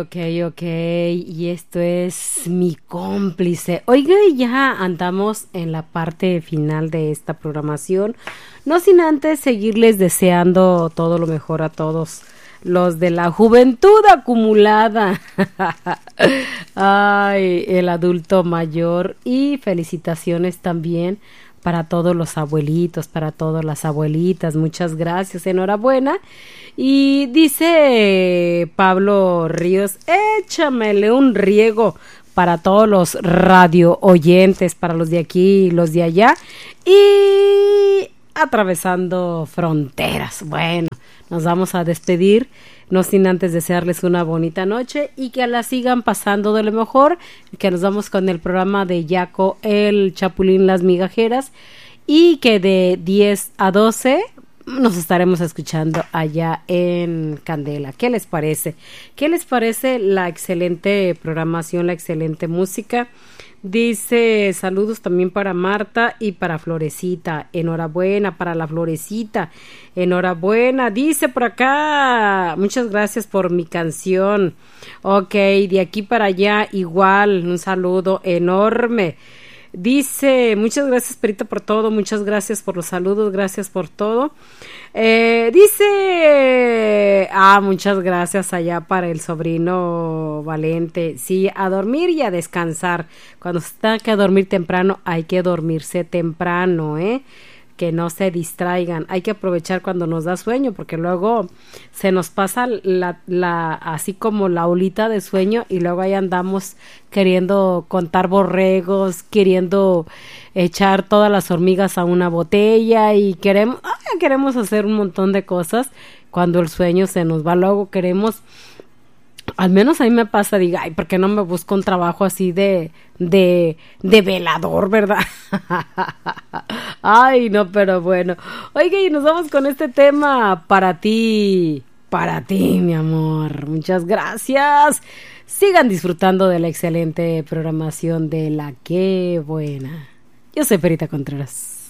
Ok, ok, y esto es mi cómplice. Oiga, ya andamos en la parte final de esta programación, no sin antes seguirles deseando todo lo mejor a todos los de la juventud acumulada. Ay, el adulto mayor y felicitaciones también para todos los abuelitos, para todas las abuelitas. Muchas gracias, enhorabuena. Y dice Pablo Ríos, échamele un riego para todos los radio oyentes, para los de aquí y los de allá. Y atravesando fronteras. Bueno, nos vamos a despedir, no sin antes desearles una bonita noche y que la sigan pasando de lo mejor, que nos vamos con el programa de Yaco, el Chapulín, las migajeras, y que de 10 a 12 nos estaremos escuchando allá en Candela. ¿Qué les parece? ¿Qué les parece la excelente programación, la excelente música? Dice saludos también para Marta y para Florecita. Enhorabuena para la Florecita. Enhorabuena. Dice por acá, muchas gracias por mi canción. Ok, de aquí para allá igual, un saludo enorme. Dice, muchas gracias Perito por todo, muchas gracias por los saludos, gracias por todo. Dice, muchas gracias allá para el sobrino Valente. Sí, a dormir y a descansar. Cuando se tenga que dormir temprano, hay que dormirse temprano, que no se distraigan. Hay que aprovechar cuando nos da sueño, porque luego se nos pasa así como la olita de sueño y luego ahí andamos queriendo contar borregos, queriendo echar todas las hormigas a una botella y queremos hacer un montón de cosas cuando el sueño se nos va. Luego queremos, al menos a mí me pasa, diga, ay, ¿por qué no me busco un trabajo así de velador, verdad? Ay, no, pero bueno. Oiga, y nos vamos con este tema para ti, mi amor. Muchas gracias. Sigan disfrutando de la excelente programación de La Qué Buena. Yo soy Perita Contreras.